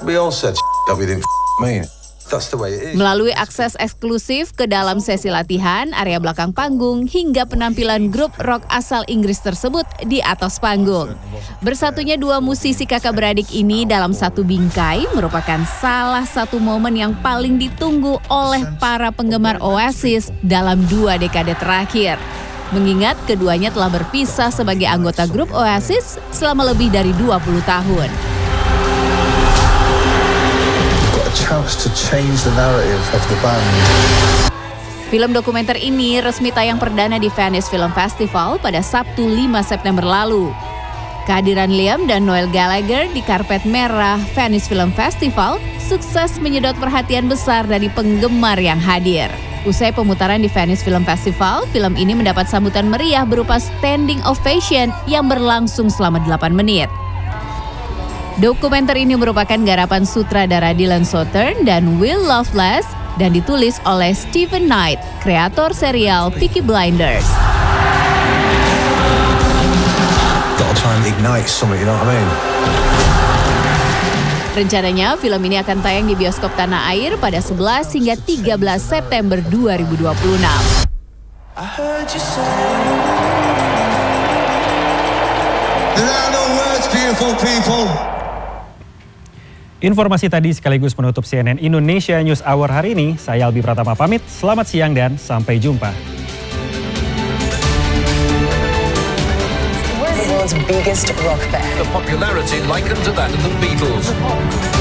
We all said that we didn't mean. That's the way it is. Melalui akses eksklusif ke dalam sesi latihan, area belakang panggung, hingga penampilan grup rock asal Inggris tersebut di atas panggung. Bersatunya dua musisi kakak beradik ini dalam satu bingkai merupakan salah satu momen yang paling ditunggu oleh para penggemar Oasis dalam 2 dekade terakhir. Mengingat keduanya telah berpisah sebagai anggota grup Oasis selama lebih dari 20 tahun. Chance to change the narrative of the band. Film dokumenter ini resmi tayang perdana di Venice Film Festival pada Sabtu 5 September lalu. Kehadiran Liam dan Noel Gallagher di karpet merah Venice Film Festival sukses menyedot perhatian besar dari penggemar yang hadir. Usai pemutaran di Venice Film Festival, film ini mendapat sambutan meriah berupa standing ovation yang berlangsung selama 8 menit. Dokumenter ini merupakan garapan sutradara Dylan Southern dan Will Loveless dan ditulis oleh Stephen Knight, kreator serial Peaky Blinders. Gotta try and ignite something, you know what I mean? Rencananya film ini akan tayang di bioskop tanah air pada 11 hingga 13 September 2026. I heard you say There are no words, beautiful people. Informasi tadi sekaligus menutup CNN Indonesia News Hour hari ini. Saya Albi Pratama pamit, selamat siang dan sampai jumpa. The world's biggest rock band. The popularity likened to that of the Beatles.